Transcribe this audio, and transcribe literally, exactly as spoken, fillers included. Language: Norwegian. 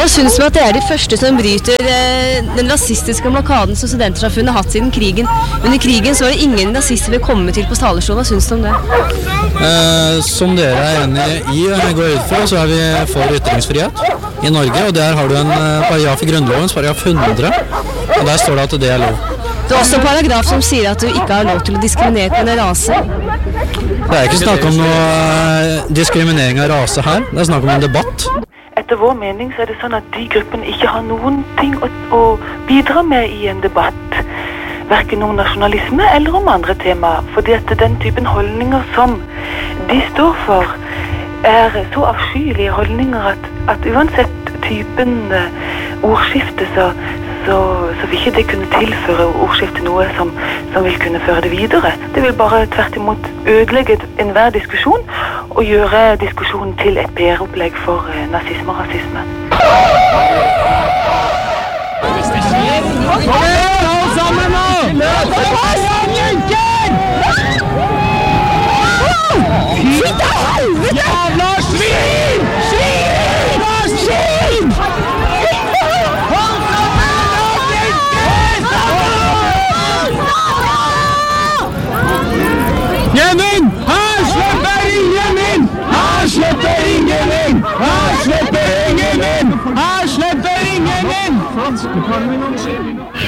Hva synes du at det er de første som bryter eh, den rasistiske blokaden som Studentersamfunnet har hatt siden krigen? Under krigen så var det ingen rasister vil komme til på talerstolen. Hva synes du om det? Eh, som dere er enige i, går ut fra, så er vi for ytringsfrihet i Norge, og der har du en paragraf i Grunnlovens paragraf hundre, og der står det at det er lov. Det er også en paragraf som sier at du ikke har lov til å diskriminere på en rase. Det er ikke snakk om noe diskriminering av rase her, det er snakk om en debatt. Etter vår mening så er det sånn at de gruppene ikke har noen ting å, å bidra med i en debatt, hverken om nasjonalisme eller om andre tema, fordi at den typen holdninger som de står for er så avskyelige holdninger at, at uansett typen uh, ordskifte så, så, så vil ikke det kunne tilføre ordskiftet noe som, som vil kunne føre det videre. Det vil bare tvert imot ødelegge enhver diskusjon og gjøre diskusjonen til et P R-opplegg for uh, nazisme og rasisme. Kom igjen, alle sammen nå! Fy til helvete! Jævla svin! Svin! Svin! Gjennom! Her slipper ingen inn! Her slipper ingen inn! Her slipper ingen inn! Her slipper ingen inn!